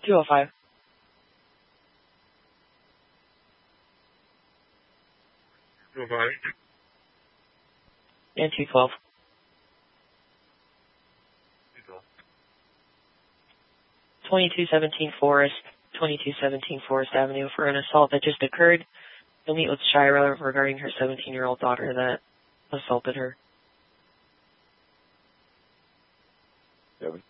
205. And 212. 2217 Forest Avenue for an assault that just occurred. You'll meet with Shira regarding her 17-year-old daughter that assaulted her. 7.